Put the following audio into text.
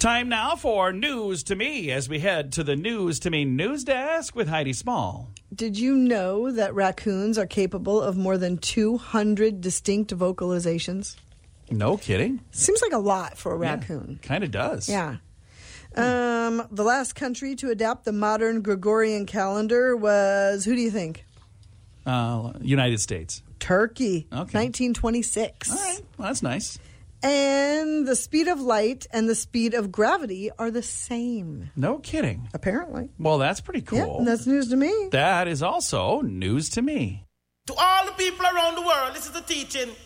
Time now for News to Me as we head to the News to Me news desk with Heidi Small. Did you know that raccoons are capable of more than 200 distinct vocalizations? No kidding. Seems like a lot for a raccoon. Kind of does. Yeah. The last country to adopt the modern Gregorian calendar was, who do you think? United States. Turkey. Okay. 1926. All right. Well, that's nice. And the speed of light and the speed of gravity are the same. No kidding. Apparently. Well, that's pretty cool. Yeah, and that's news to me. That is also news to me. To all the people around the world, this is the teaching